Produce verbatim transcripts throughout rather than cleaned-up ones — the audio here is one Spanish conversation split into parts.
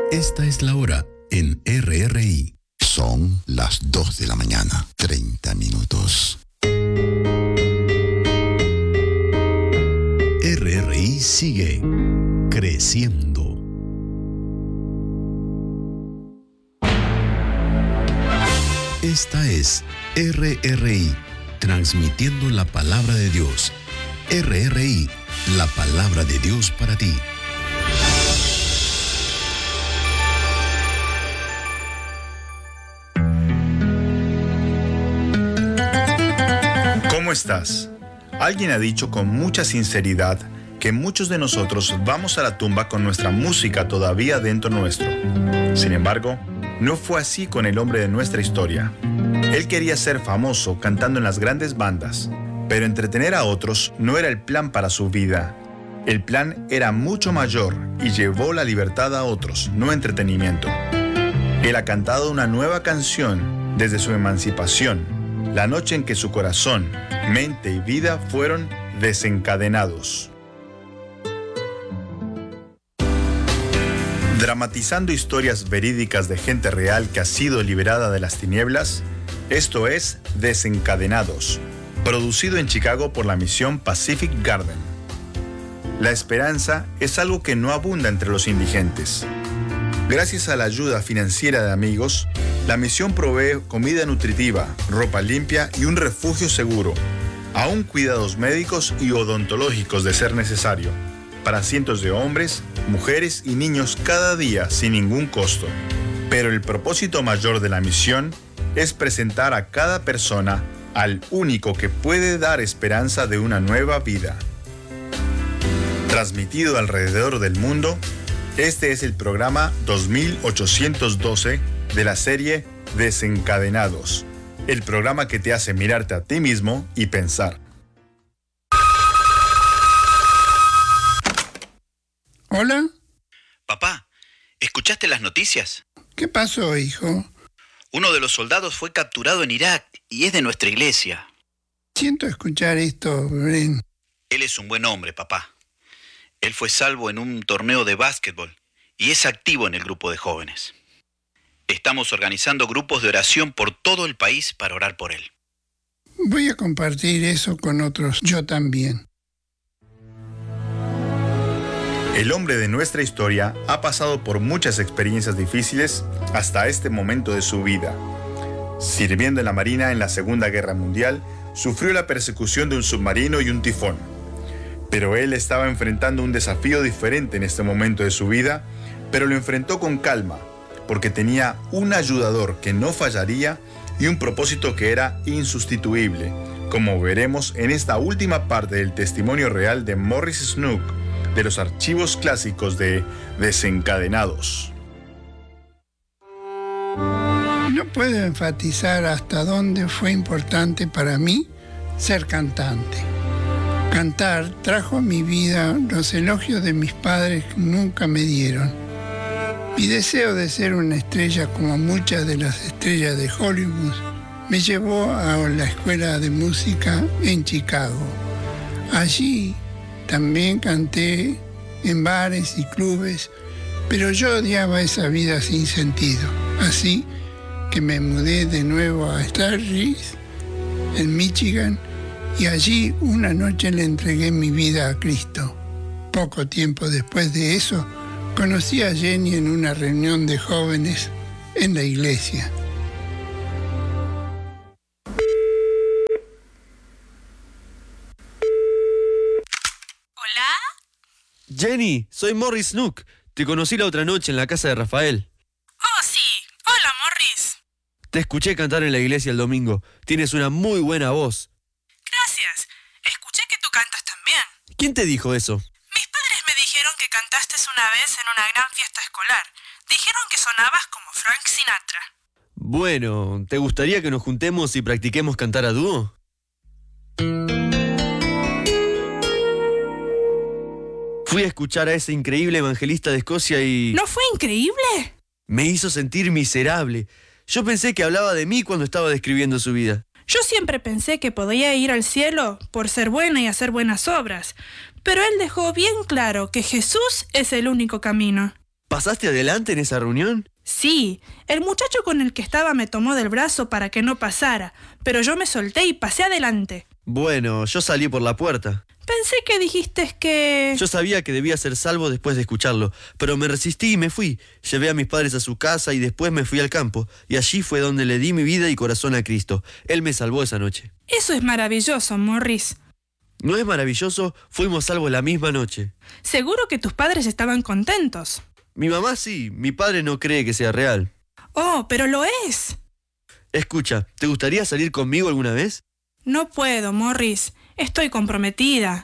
Esta es la hora en R R I. Son las dos de la mañana, treinta minutos. R R I sigue creciendo. Esta es R R I, transmitiendo la palabra de Dios. R R I, la palabra de Dios para ti. ¿Cómo estás? Alguien ha dicho con mucha sinceridad que muchos de nosotros vamos a la tumba con nuestra música todavía dentro nuestro. Sin embargo, no fue así con el hombre de nuestra historia. Él quería ser famoso cantando en las grandes bandas, pero entretener a otros no era el plan para su vida. El plan era mucho mayor y llevó la libertad a otros, no entretenimiento. Él ha cantado una nueva canción desde su emancipación, la noche en que su corazón, mente y vida fueron desencadenados. Dramatizando historias verídicas de gente real que ha sido liberada de las tinieblas, esto es Desencadenados, producido en Chicago por la misión Pacific Garden. La esperanza es algo que no abunda entre los indigentes. Gracias a la ayuda financiera de amigos, la misión provee comida nutritiva, ropa limpia y un refugio seguro, aún cuidados médicos y odontológicos de ser necesario, para cientos de hombres, mujeres y niños cada día sin ningún costo. Pero el propósito mayor de la misión es presentar a cada persona al único que puede dar esperanza de una nueva vida. Transmitido alrededor del mundo, este es el programa dos mil ochocientos doce de la serie Desencadenados, el programa que te hace mirarte a ti mismo y pensar. ¿Hola? Papá, ¿escuchaste las noticias? ¿Qué pasó, hijo? Uno de los soldados fue capturado en Irak y es de nuestra iglesia. Siento escuchar esto, Bren. Él es un buen hombre, papá. Él fue salvo en un torneo de básquetbol y es activo en el grupo de jóvenes. Estamos organizando grupos de oración por todo el país para orar por él. Voy a compartir eso con otros, yo también. El hombre de nuestra historia ha pasado por muchas experiencias difíciles hasta este momento de su vida. Sirviendo en la Marina en la Segunda Guerra Mundial, sufrió la persecución de un submarino y un tifón. Pero él estaba enfrentando un desafío diferente en este momento de su vida, pero lo enfrentó con calma, porque tenía un ayudador que no fallaría y un propósito que era insustituible, como veremos en esta última parte del testimonio real de Morris Snook, de los archivos clásicos de Desencadenados. No puedo enfatizar hasta dónde fue importante para mí ser cantante. Cantar trajo a mi vida los elogios de mis padres que nunca me dieron. Mi deseo de ser una estrella como muchas de las estrellas de Hollywood me llevó a la escuela de música en Chicago. Allí también canté en bares y clubes, pero yo odiaba esa vida sin sentido. Así que me mudé de nuevo a Starries, en Michigan, y allí una noche le entregué mi vida a Cristo. Poco tiempo después de eso, conocí a Jenny en una reunión de jóvenes en la iglesia. ¿Hola? Jenny, soy Morris Snook. Te conocí la otra noche en la casa de Rafael. Oh, sí. Hola, Morris. Te escuché cantar en la iglesia el domingo. Tienes una muy buena voz. Gracias. Escuché que tú cantas también. ¿Quién te dijo eso? Mis padres me dijeron que cantaste una vez en una gran fiesta escolar. Dijeron que sonabas como Frank Sinatra. Bueno, ¿te gustaría que nos juntemos y practiquemos cantar a dúo? Fui a escuchar a ese increíble evangelista de Escocia y... ¿No fue increíble? Me hizo sentir miserable. Yo pensé que hablaba de mí cuando estaba describiendo su vida. Yo siempre pensé que podía ir al cielo por ser buena y hacer buenas obras, pero él dejó bien claro que Jesús es el único camino. ¿Pasaste adelante en esa reunión? Sí, el muchacho con el que estaba me tomó del brazo para que no pasara, pero yo me solté y pasé adelante. Bueno, yo salí por la puerta. Pensé que dijiste que... Yo sabía que debía ser salvo después de escucharlo, pero me resistí y me fui. Llevé a mis padres a su casa y después me fui al campo, y allí fue donde le di mi vida y corazón a Cristo. Él me salvó esa noche. Eso es maravilloso, Morris. ¿No es maravilloso? Fuimos salvos la misma noche. Seguro que tus padres estaban contentos. Mi mamá sí, mi padre no cree que sea real. Oh, pero lo es. Escucha, ¿te gustaría salir conmigo alguna vez? No puedo, Morris. Estoy comprometida.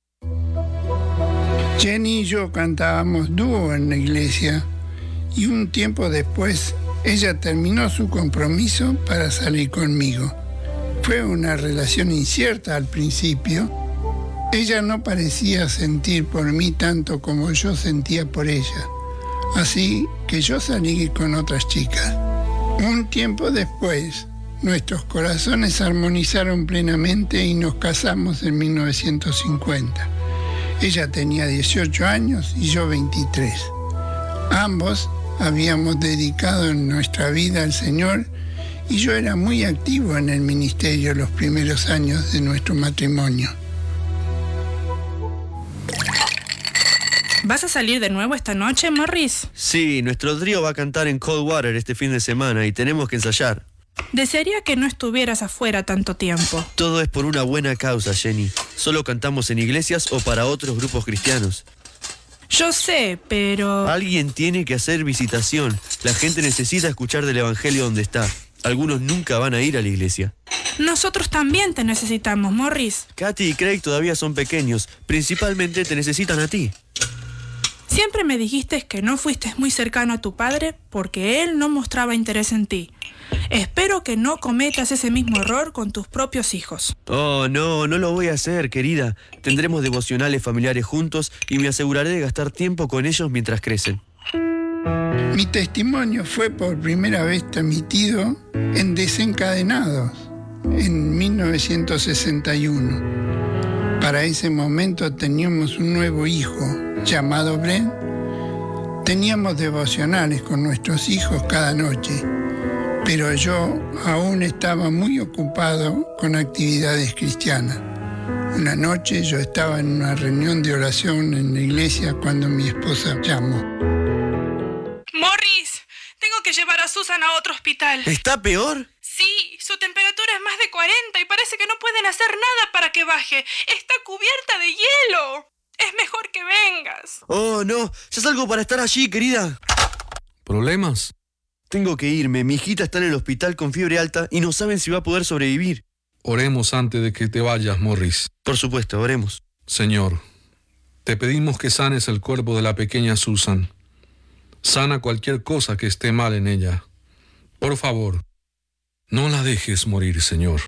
Jenny y yo cantábamos dúo en la iglesia y un tiempo después ella terminó su compromiso para salir conmigo. Fue una relación incierta al principio. Ella no parecía sentir por mí tanto como yo sentía por ella. Así que yo salí con otras chicas. Un tiempo después, nuestros corazones armonizaron plenamente y nos casamos en mil novecientos cincuenta. Ella tenía dieciocho años y yo veintitrés. Ambos habíamos dedicado nuestra vida al Señor y yo era muy activo en el ministerio los primeros años de nuestro matrimonio. ¿Vas a salir de nuevo esta noche, Morris? Sí, nuestro trío va a cantar en Coldwater este fin de semana y tenemos que ensayar. Desearía que no estuvieras afuera tanto tiempo. Todo es por una buena causa, Jenny. Solo cantamos en iglesias o para otros grupos cristianos. Yo sé, pero... Alguien tiene que hacer visitación. La gente necesita escuchar del evangelio donde está. Algunos nunca van a ir a la iglesia. Nosotros también te necesitamos, Morris. Katy y Craig todavía son pequeños. Principalmente te necesitan a ti. Siempre me dijiste que no fuiste muy cercano a tu padre porque él no mostraba interés en ti. Espero que no cometas ese mismo error con tus propios hijos. Oh, no, no lo voy a hacer, querida. Tendremos devocionales familiares juntos y me aseguraré de gastar tiempo con ellos mientras crecen. Mi testimonio fue por primera vez transmitido en Desencadenados en mil novecientos sesenta y uno. Para ese momento teníamos un nuevo hijo llamado Brent. Teníamos devocionales con nuestros hijos cada noche, pero yo aún estaba muy ocupado con actividades cristianas. Una noche yo estaba en una reunión de oración en la iglesia cuando mi esposa llamó. Morris, tengo que llevar a Susan a otro hospital. ¿Está peor? Sí, su temperatura es más de cuarenta y parece que no pueden hacer nada para que baje. Está cubierta de hielo. Es mejor que vengas. Oh, no, ya salgo para estar allí, querida. ¿Problemas? Tengo que irme. Mi hijita está en el hospital con fiebre alta y no saben si va a poder sobrevivir. Oremos antes de que te vayas, Morris. Por supuesto, oremos. Señor, te pedimos que sanes el cuerpo de la pequeña Susan. Sana cualquier cosa que esté mal en ella. Por favor, no la dejes morir, Señor.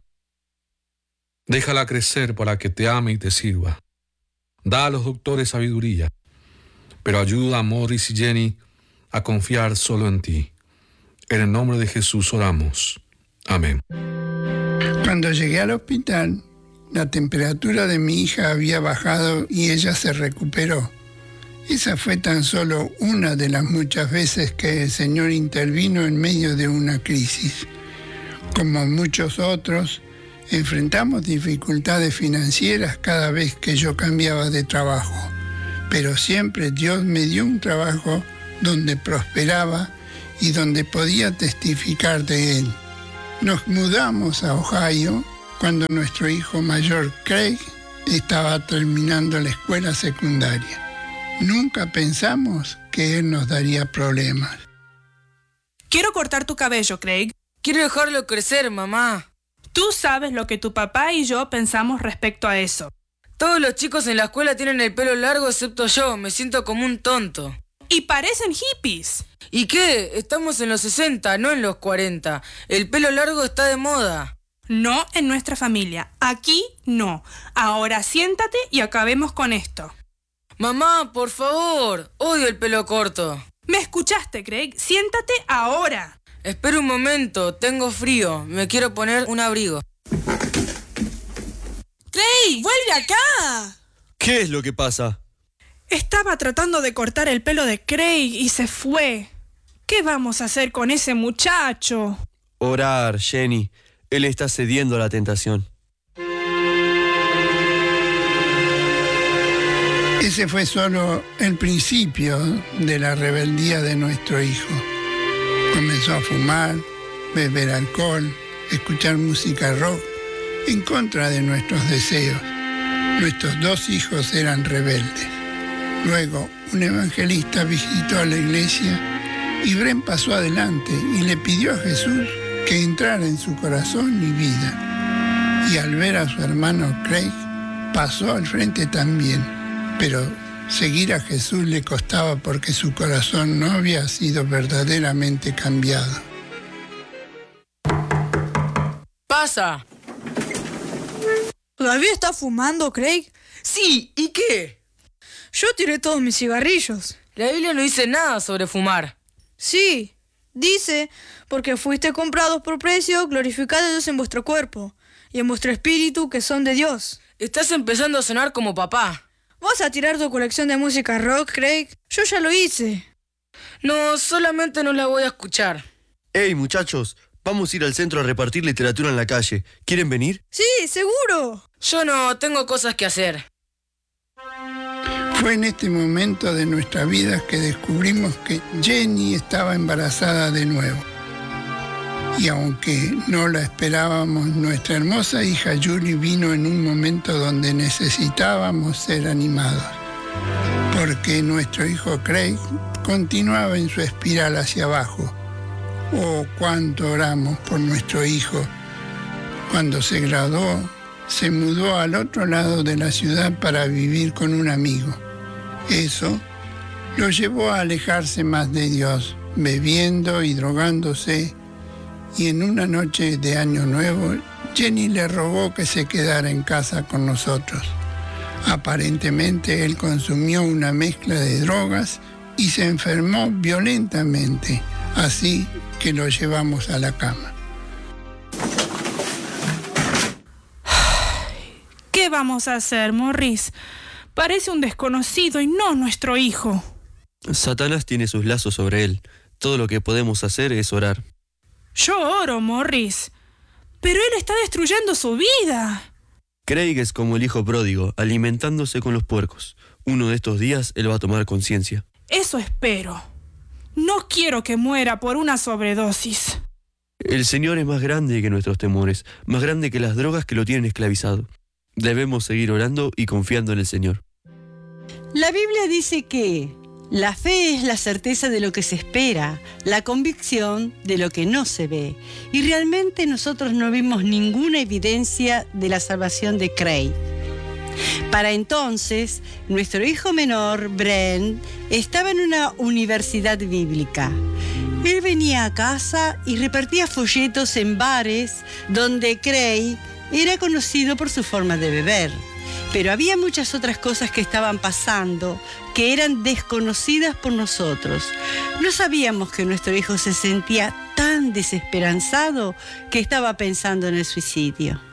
Déjala crecer para que te ame y te sirva. Da a los doctores sabiduría, pero ayuda a Morris y Jenny a confiar solo en ti. En el nombre de Jesús oramos. Amén. Cuando llegué al hospital, la temperatura de mi hija había bajado y ella se recuperó. Esa fue tan solo una de las muchas veces que el Señor intervino en medio de una crisis. Como muchos otros, enfrentamos dificultades financieras cada vez que yo cambiaba de trabajo, pero siempre Dios me dio un trabajo donde prosperaba y donde podía testificar de Él. Nos mudamos a Ohio cuando nuestro hijo mayor, Craig, estaba terminando la escuela secundaria. Nunca pensamos que Él nos daría problemas. Quiero cortar tu cabello, Craig. Quiero dejarlo crecer, mamá. Tú sabes lo que tu papá y yo pensamos respecto a eso. Todos los chicos en la escuela tienen el pelo largo excepto yo. Me siento como un tonto. Y parecen hippies. ¿Y qué? Estamos en los sesenta, no en los cuarenta. El pelo largo está de moda. No en nuestra familia. Aquí no. Ahora siéntate y acabemos con esto. Mamá, por favor. Odio el pelo corto. ¿Me escuchaste, Craig? Siéntate ahora. Espera un momento. Tengo frío. Me quiero poner un abrigo. ¡Craig, vuelve acá! ¿Qué es lo que pasa? Estaba tratando de cortar el pelo de Craig y se fue. ¿Qué vamos a hacer con ese muchacho? Orar, Jenny. Él está cediendo a la tentación. Ese fue solo el principio de la rebeldía de nuestro hijo. Comenzó a fumar, beber alcohol, escuchar música rock en contra de nuestros deseos. Nuestros dos hijos eran rebeldes. Luego, un evangelista visitó la iglesia y Bren pasó adelante y le pidió a Jesús que entrara en su corazón y vida. Y al ver a su hermano Craig, pasó al frente también. Pero seguir a Jesús le costaba porque su corazón no había sido verdaderamente cambiado. ¡Pasa! ¿Todavía está fumando, Craig? Sí, ¿y qué? Yo tiré todos mis cigarrillos. La Biblia no dice nada sobre fumar. Sí, dice, porque fuiste comprados por precio, glorificad a Dios en vuestro cuerpo y en vuestro espíritu que son de Dios. Estás empezando a sonar como papá. ¿Vas a tirar tu colección de música rock, Craig? Yo ya lo hice. No, solamente no la voy a escuchar. ¡Hey, muchachos! Vamos a ir al centro a repartir literatura en la calle. ¿Quieren venir? Sí, seguro. Yo no, tengo cosas que hacer. Fue en este momento de nuestra vida que descubrimos que Jenny estaba embarazada de nuevo. Y aunque no la esperábamos, nuestra hermosa hija Julie vino en un momento donde necesitábamos ser animados. Porque nuestro hijo Craig continuaba en su espiral hacia abajo. Oh, cuánto oramos por nuestro hijo. Cuando se graduó, se mudó al otro lado de la ciudad para vivir con un amigo. Eso lo llevó a alejarse más de Dios, bebiendo y drogándose. Y en una noche de Año Nuevo, Jenny le rogó que se quedara en casa con nosotros. Aparentemente él consumió una mezcla de drogas y se enfermó violentamente, así que lo llevamos a la cama. ¿Qué vamos a hacer, Morris? Parece un desconocido y no nuestro hijo. Satanás tiene sus lazos sobre él. Todo lo que podemos hacer es orar. Yo oro, Morris. Pero él está destruyendo su vida. Craig es como el hijo pródigo, alimentándose con los puercos. Uno de estos días él va a tomar conciencia. Eso espero. No quiero que muera por una sobredosis. El Señor es más grande que nuestros temores, más grande que las drogas que lo tienen esclavizado. Debemos seguir orando y confiando en el Señor. La Biblia dice que la fe es la certeza de lo que se espera, la convicción de lo que no se ve. Y realmente nosotros no vimos ninguna evidencia de la salvación de Craig. Para entonces, nuestro hijo menor, Bren, estaba en una universidad bíblica. Él venía a casa y repartía folletos en bares donde Craig era conocido por su forma de beber. Pero había muchas otras cosas que estaban pasando que eran desconocidas por nosotros. No sabíamos que nuestro hijo se sentía tan desesperanzado que estaba pensando en el suicidio.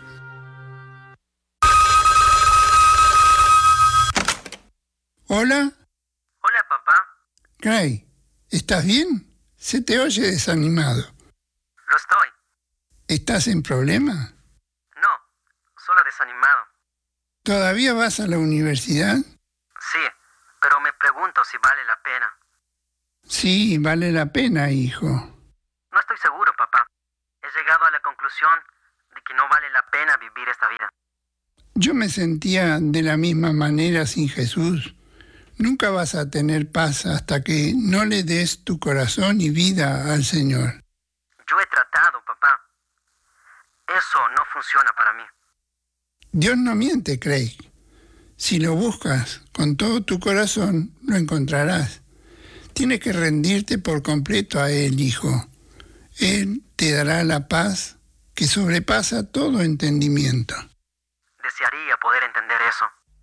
¿Hola? Hola, papá. Craig, ¿estás bien? Se te oye desanimado. Lo estoy. ¿Estás en problema? No, solo desanimado. ¿Todavía vas a la universidad? Sí, pero me pregunto si vale la pena. Sí, vale la pena, hijo. No estoy seguro, papá. He llegado a la conclusión de que no vale la pena vivir esta vida. Yo me sentía de la misma manera sin Jesús. Nunca vas a tener paz hasta que no le des tu corazón y vida al Señor. Yo he tratado, papá. Eso no funciona para mí. Dios no miente, Craig. Si lo buscas con todo tu corazón, lo encontrarás. Tienes que rendirte por completo a Él, hijo. Él te dará la paz que sobrepasa todo entendimiento. Desearía poder entender eso.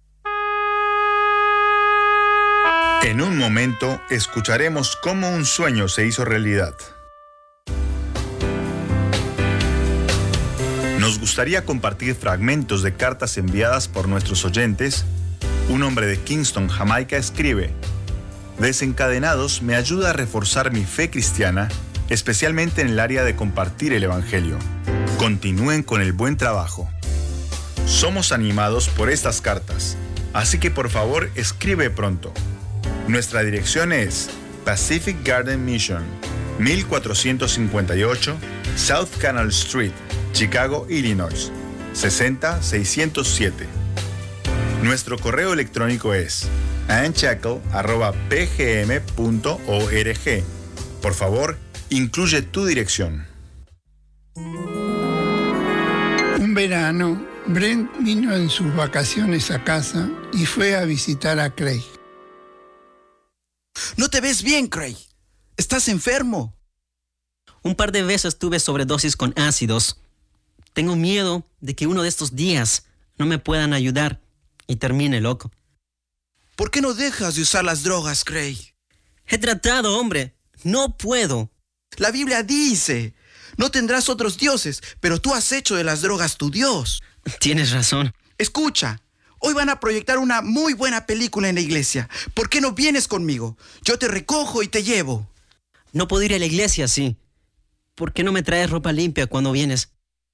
En un momento escucharemos cómo un sueño se hizo realidad. Nos gustaría compartir fragmentos de cartas enviadas por nuestros oyentes un hombre de Kingston, Jamaica, escribe: Desencadenados me ayuda a reforzar mi fe cristiana, especialmente en el área de compartir el Evangelio. Continúen con el buen trabajo. Somos animados por estas cartas, así que por favor escribe pronto. Nuestra dirección es Pacific Garden Mission, mil cuatrocientos cincuenta y ocho South Canal Street, Chicago, Illinois, sesenta mil seiscientos siete. Nuestro correo electrónico es anchackle arroba p g m punto org. Por favor, incluye tu dirección. Un verano, Brent vino en sus vacaciones a casa y fue a visitar a Craig. No te ves bien, Craig. ¿Estás enfermo? Un par de veces tuve sobredosis con ácidos. Tengo miedo de que uno de estos días no me puedan ayudar y termine loco. ¿Por qué no dejas de usar las drogas, Craig? He tratado, hombre. No puedo. La Biblia dice: no tendrás otros dioses, pero tú has hecho de las drogas tu Dios. Tienes razón. Escucha, hoy van a proyectar una muy buena película en la iglesia. ¿Por qué no vienes conmigo? Yo te recojo y te llevo. No puedo ir a la iglesia así. ¿Por qué no me traes ropa limpia cuando vienes?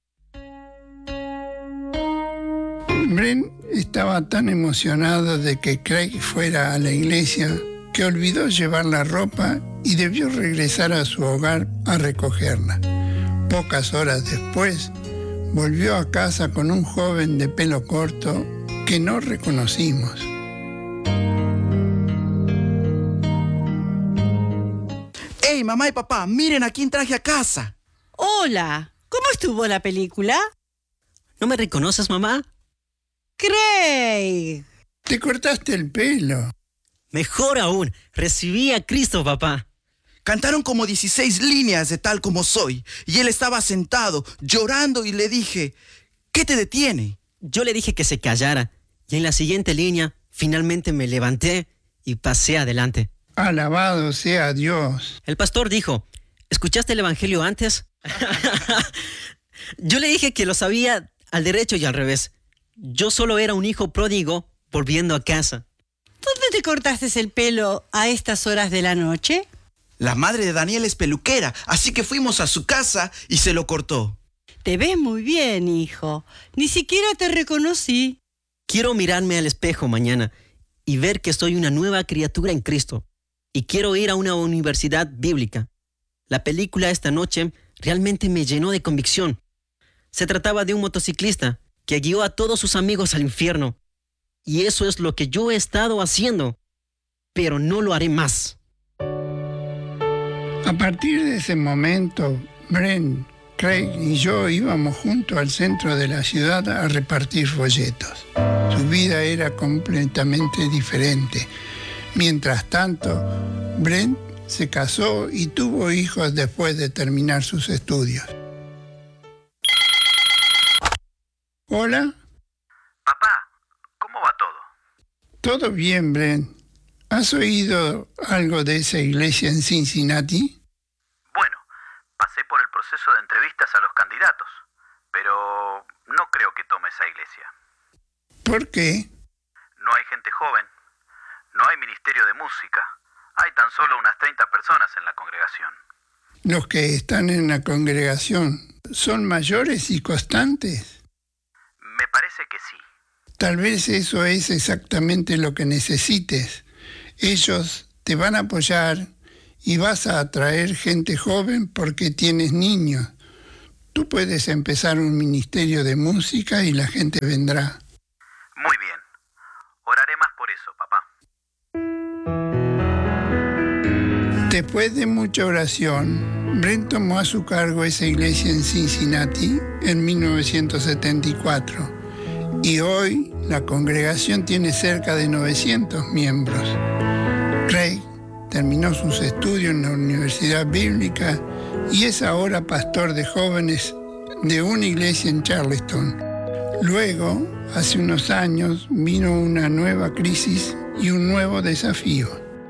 Brent estaba tan emocionado de que Craig fuera a la iglesia que olvidó llevar la ropa y debió regresar a su hogar a recogerla. Pocas horas después, volvió a casa con un joven de pelo corto que no reconocimos. ¡Hey, mamá y papá! ¡Miren a quién traje a casa! Hola, ¿cómo estuvo la película? ¿No me reconoces, mamá? Craig. Te cortaste el pelo. Mejor aún, recibí a Cristo, papá. Cantaron como dieciséis líneas de Tal Como Soy, y él estaba sentado, llorando, y le dije: ¿qué te detiene? Yo le dije que se callara, y en la siguiente línea, finalmente me levanté y pasé adelante. Alabado sea Dios. El pastor dijo: ¿escuchaste el evangelio antes? Yo le dije que lo sabía al derecho y al revés. Yo solo era un hijo pródigo volviendo a casa. ¿Dónde te cortaste el pelo a estas horas de la noche? La madre de Daniel es peluquera, así que fuimos a su casa y se lo cortó. Te ves muy bien, hijo. Ni siquiera te reconocí. Quiero mirarme al espejo mañana y ver que soy una nueva criatura en Cristo. Y quiero ir a una universidad bíblica. La película esta noche realmente me llenó de convicción. Se trataba de un motociclista que guió a todos sus amigos al infierno. Y eso es lo que yo he estado haciendo. Pero no lo haré más. A partir de ese momento, Brent, Craig y yo íbamos juntos al centro de la ciudad a repartir folletos. Su vida era completamente diferente. Mientras tanto, Brent se casó y tuvo hijos después de terminar sus estudios. ¿Hola? Papá, ¿cómo va todo? Todo bien, Brent. ¿Has oído algo de esa iglesia en Cincinnati? Bueno, pasé por el proceso de entrevistas a los candidatos, pero no creo que tome esa iglesia. ¿Por qué? No hay gente joven, no hay ministerio de música, hay tan solo unas treinta personas en la congregación. ¿Los que están en la congregación son mayores y constantes? Me parece que sí. Tal vez eso es exactamente lo que necesites. Ellos te van a apoyar y vas a atraer gente joven porque tienes niños. Tú puedes empezar un ministerio de música y la gente vendrá. Muy bien. Oraré más por eso, papá. Después de mucha oración, Brent tomó a su cargo esa iglesia en Cincinnati en mil novecientos setenta y cuatro. Y hoy la congregación tiene cerca de novecientos miembros. Craig terminó sus estudios en la Universidad Bíblica y es ahora pastor de jóvenes de una iglesia en Charleston. Luego, hace unos años, vino una nueva crisis y un nuevo desafío.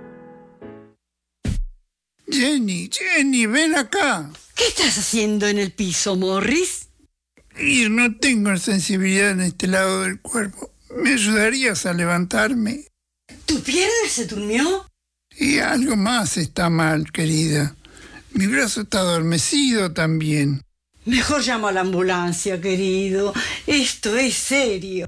Jenny, Jenny, ven acá. ¿Qué estás haciendo en el piso, Morris? Y no tengo sensibilidad en este lado del cuerpo. ¿Me ayudarías a levantarme? ¿Tu pierna se durmió? Y algo más está mal, querida. Mi brazo está adormecido también. Mejor llamo a la ambulancia, querido. Esto es serio.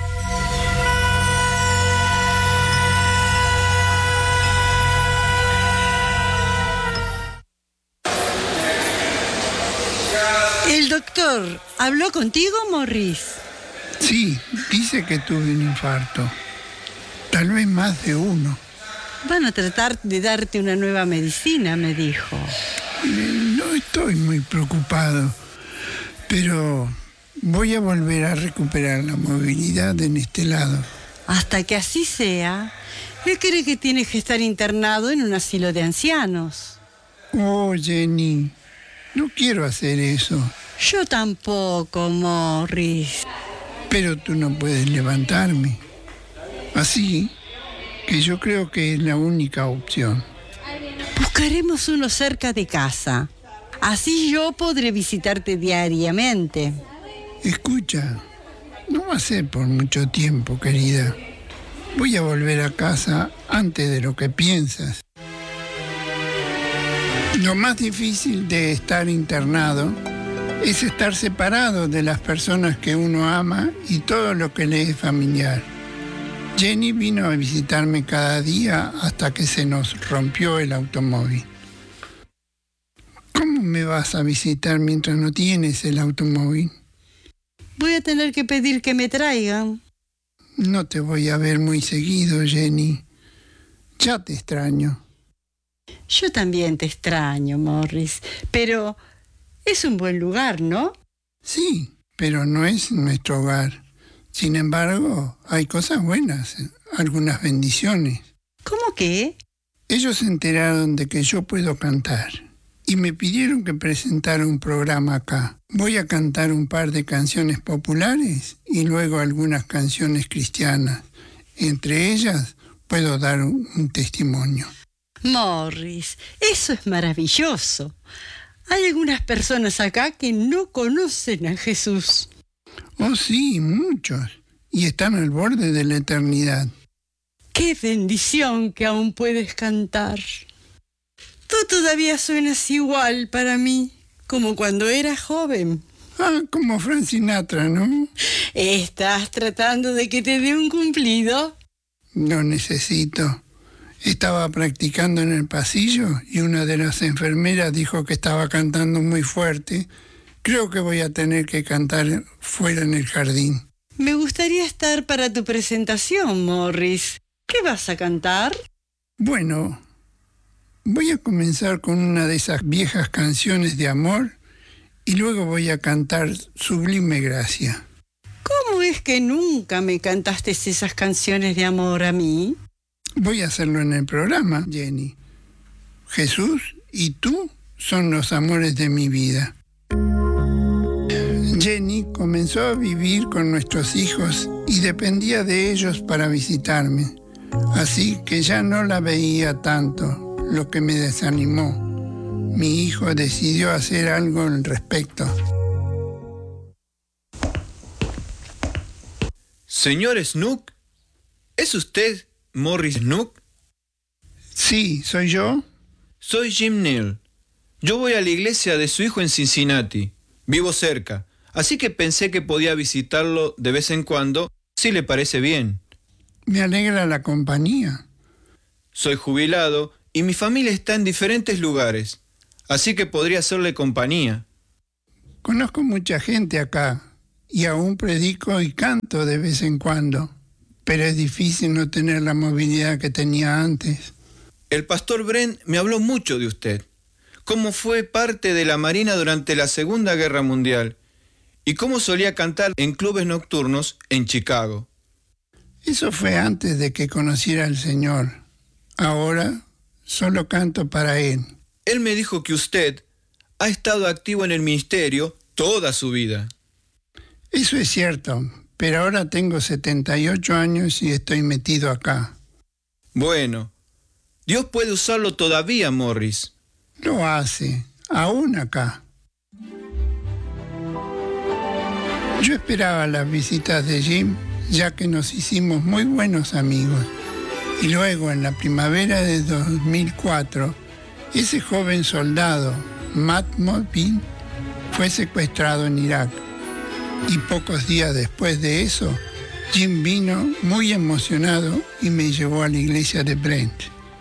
¿El doctor habló contigo, Morris? Sí, dice que tuve un infarto. Tal vez más de uno. Van a tratar de darte una nueva medicina, me dijo. No estoy muy preocupado, pero voy a volver a recuperar la movilidad en este lado. Hasta que así sea, él cree que tienes que estar internado en un asilo de ancianos. Oh, Jenny, no quiero hacer eso. Yo tampoco, Morris. Pero tú no puedes levantarme. Así que yo creo que es la única opción. Buscaremos uno cerca de casa. Así yo podré visitarte diariamente. Escucha, no va a ser por mucho tiempo, querida. Voy a volver a casa antes de lo que piensas. Lo más difícil de estar internado es estar separado de las personas que uno ama y todo lo que le es familiar. Jenny vino a visitarme cada día hasta que se nos rompió el automóvil. ¿Cómo me vas a visitar mientras no tienes el automóvil? Voy a tener que pedir que me traigan. No te voy a ver muy seguido, Jenny. Ya te extraño. Yo también te extraño, Morris. Pero es un buen lugar, ¿no? Sí, pero no es nuestro hogar. Sin embargo, hay cosas buenas, algunas bendiciones. ¿Cómo qué? Ellos se enteraron de que yo puedo cantar y me pidieron que presentara un programa acá. Voy a cantar un par de canciones populares y luego algunas canciones cristianas. Entre ellas puedo dar un, un testimonio. Morris, eso es maravilloso. Hay algunas personas acá que no conocen a Jesús. Oh, sí, muchos. Y están al borde de la eternidad. ¡Qué bendición que aún puedes cantar! Tú todavía suenas igual para mí, como cuando eras joven. Ah, como Frank Sinatra, ¿no? ¿Estás tratando de que te dé un cumplido? Lo necesito. Estaba practicando en el pasillo y una de las enfermeras dijo que estaba cantando muy fuerte. Creo que voy a tener que cantar fuera en el jardín. Me gustaría estar para tu presentación, Morris. ¿Qué vas a cantar? Bueno, voy a comenzar con una de esas viejas canciones de amor y luego voy a cantar Sublime Gracia. ¿Cómo es que nunca me cantaste esas canciones de amor a mí? Voy a hacerlo en el programa, Jenny. Jesús y tú son los amores de mi vida. Jenny comenzó a vivir con nuestros hijos y dependía de ellos para visitarme. Así que ya no la veía tanto, lo que me desanimó. Mi hijo decidió hacer algo al respecto. Señor Snook, ¿es usted Morris Snook? Sí, ¿soy yo? Soy Jim Neal. Yo voy a la iglesia de su hijo en Cincinnati. Vivo cerca, así que pensé que podía visitarlo de vez en cuando, si le parece bien. Me alegra la compañía. Soy jubilado y mi familia está en diferentes lugares, así que podría hacerle compañía. Conozco mucha gente acá y aún predico y canto de vez en cuando, pero es difícil no tener la movilidad que tenía antes. El pastor Brent me habló mucho de usted, cómo fue parte de la Marina durante la Segunda Guerra Mundial y cómo solía cantar en clubes nocturnos en Chicago. Eso fue antes de que conociera al Señor. Ahora solo canto para Él. Él me dijo que usted ha estado activo en el ministerio toda su vida. Eso es cierto, pero ahora tengo setenta y ocho años y estoy metido acá. Bueno, Dios puede usarlo todavía, Morris. Lo hace, aún acá. Yo esperaba las visitas de Jim ya que nos hicimos muy buenos amigos. Y luego, en la primavera de dos mil cuatro, ese joven soldado, Matt Mopin, fue secuestrado en Irak. Y pocos días después de eso, Jim vino muy emocionado y me llevó a la iglesia de Brent.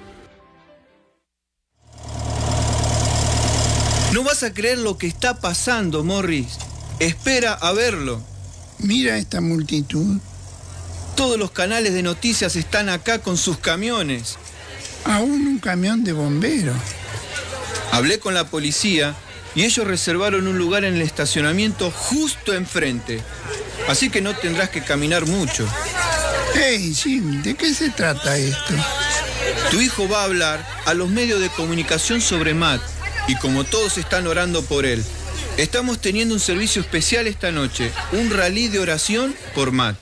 No vas a creer lo que está pasando, Morris. Espera a verlo. Mira esta multitud. Todos los canales de noticias están acá con sus camiones. Aún un camión de bomberos. Hablé con la policía y ellos reservaron un lugar en el estacionamiento justo enfrente. Así que no tendrás que caminar mucho. Hey, Jim, ¿de qué se trata esto? Tu hijo va a hablar a los medios de comunicación sobre Matt. Y como todos están orando por él, estamos teniendo un servicio especial esta noche, un rally de oración por Matt.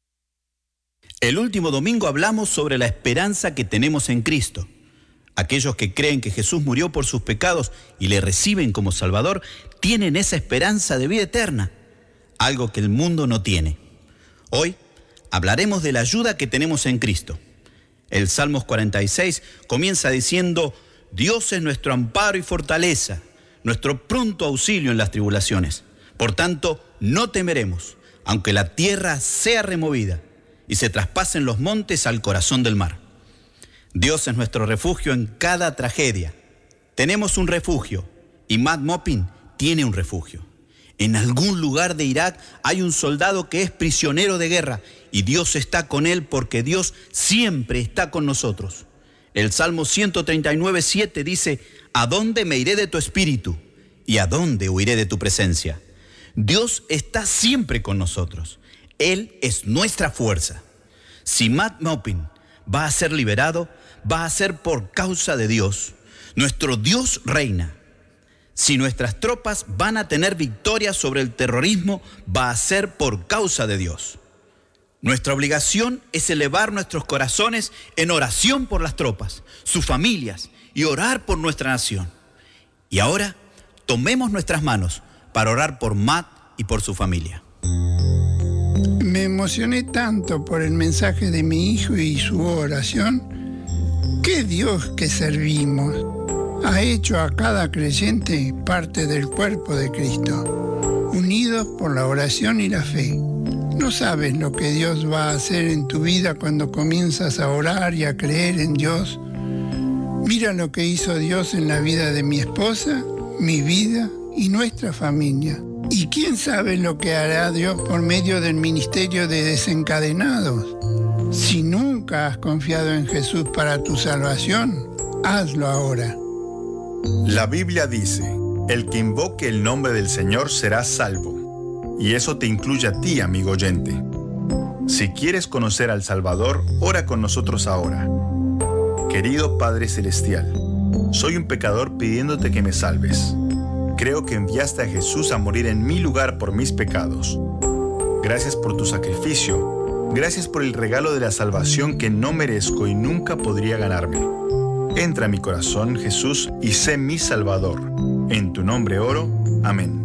El último domingo hablamos sobre la esperanza que tenemos en Cristo. Aquellos que creen que Jesús murió por sus pecados y le reciben como Salvador, tienen esa esperanza de vida eterna, algo que el mundo no tiene. Hoy hablaremos de la ayuda que tenemos en Cristo. El Salmos cuarenta y seis comienza diciendo: Dios es nuestro amparo y fortaleza, nuestro pronto auxilio en las tribulaciones. Por tanto, no temeremos, aunque la tierra sea removida y se traspasen los montes al corazón del mar. Dios es nuestro refugio en cada tragedia. Tenemos un refugio y Matt Mopin tiene un refugio. En algún lugar de Irak hay un soldado que es prisionero de guerra y Dios está con él porque Dios siempre está con nosotros. El Salmo ciento treinta y nueve, siete dice: ¿A dónde me iré de tu espíritu? ¿Y a dónde huiré de tu presencia? Dios está siempre con nosotros. Él es nuestra fuerza. Si Matt Mopin va a ser liberado, va a ser por causa de Dios. Nuestro Dios reina. Si nuestras tropas van a tener victoria sobre el terrorismo, va a ser por causa de Dios. Nuestra obligación es elevar nuestros corazones en oración por las tropas, sus familias y orar por nuestra nación. Y ahora, tomemos nuestras manos para orar por Matt y por su familia. Me emocioné tanto por el mensaje de mi hijo y su oración. ¡Qué Dios que servimos! Ha hecho a cada creyente parte del cuerpo de Cristo, unidos por la oración y la fe. No sabes lo que Dios va a hacer en tu vida cuando comienzas a orar y a creer en Dios. Mira lo que hizo Dios en la vida de mi esposa, mi vida y nuestra familia. ¿Y quién sabe lo que hará Dios por medio del ministerio de Desencadenados? Si nunca has confiado en Jesús para tu salvación, hazlo ahora. La Biblia dice: el que invoque el nombre del Señor será salvo. Y eso te incluye a ti, amigo oyente. Si quieres conocer al Salvador, ora con nosotros ahora. Querido Padre Celestial, soy un pecador pidiéndote que me salves. Creo que enviaste a Jesús a morir en mi lugar por mis pecados. Gracias por tu sacrificio. Gracias por el regalo de la salvación que no merezco y nunca podría ganarme. Entra en mi corazón, Jesús, y sé mi Salvador. En tu nombre oro. Amén.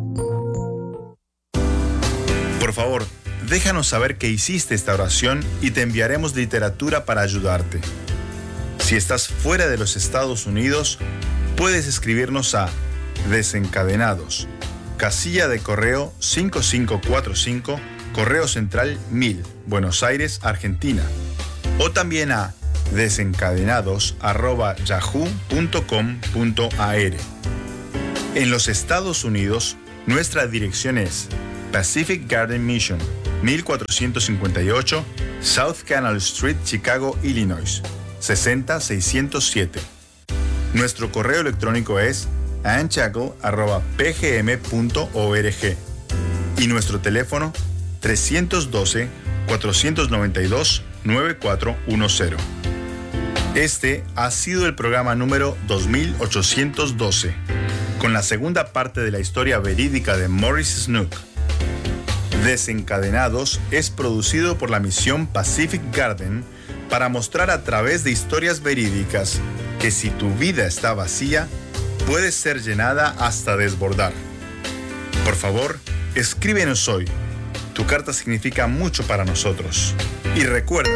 Por favor, déjanos saber que hiciste esta oración y te enviaremos literatura para ayudarte. Si estás fuera de los Estados Unidos, puedes escribirnos a Desencadenados, casilla de correo cinco cinco cuatro cinco, Correo Central mil, Buenos Aires, Argentina. O también a desencadenados arroba yahoo punto com punto a r. En los Estados Unidos, nuestra dirección es Pacific Garden Mission, mil cuatrocientos cincuenta y ocho, South Canal Street, Chicago, Illinois, sesenta mil seiscientos siete. Nuestro correo electrónico es anchaco arroba p g m punto org y nuestro teléfono trescientos doce, cuatrocientos noventa y dos, noventa y cuatro diez. Este ha sido el programa número dos mil ochocientos doce, con la segunda parte de la historia verídica de Morris Snook. Desencadenados es producido por la misión Pacific Garden para mostrar a través de historias verídicas que si tu vida está vacía, puede ser llenada hasta desbordar. Por favor, escríbenos hoy. Tu Tu carta significa mucho para nosotros. Y recuerda,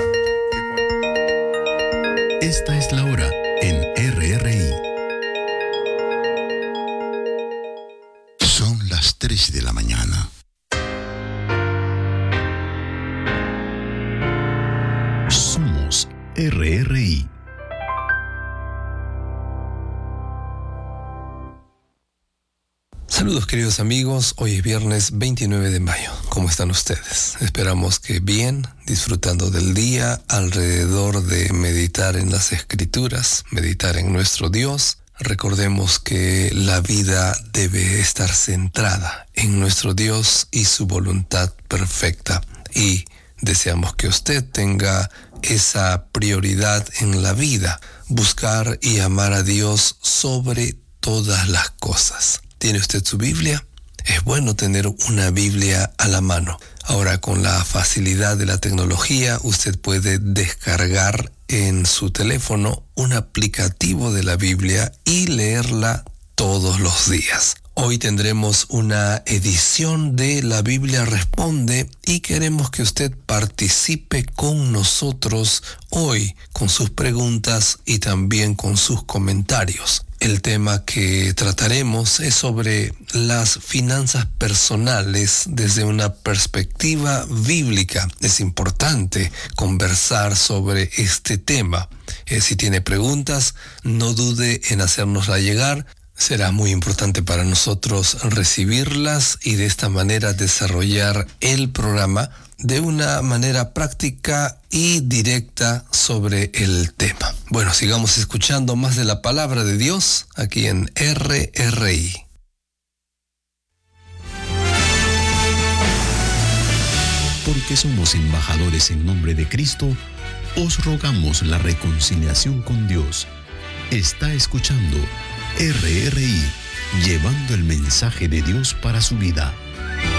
esta es la hora en R R I. Son las tres de la mañana. Somos R R I. Saludos queridos amigos, hoy es viernes veintinueve de mayo. ¿Cómo están ustedes? Esperamos que bien, disfrutando del día alrededor de meditar en las Escrituras, meditar en nuestro Dios. Recordemos que la vida debe estar centrada en nuestro Dios y su voluntad perfecta. Y deseamos que usted tenga esa prioridad en la vida, buscar y amar a Dios sobre todas las cosas. ¿Tiene usted su Biblia? Es bueno tener una Biblia a la mano. Ahora, con la facilidad de la tecnología, usted puede descargar en su teléfono un aplicativo de la Biblia y leerla todos los días. Hoy tendremos una edición de La Biblia Responde y queremos que usted participe con nosotros hoy con sus preguntas y también con sus comentarios. El tema que trataremos es sobre las finanzas personales desde una perspectiva bíblica. Es importante conversar sobre este tema. Eh, si tiene preguntas, no dude en hacérnosla llegar. Será muy importante para nosotros recibirlas y de esta manera desarrollar el programa de una manera práctica y directa sobre el tema. Bueno, sigamos escuchando más de la palabra de Dios aquí en R R I. Porque somos embajadores en nombre de Cristo, os rogamos la reconciliación con Dios. Está escuchando R R I, llevando el mensaje de Dios para su vida.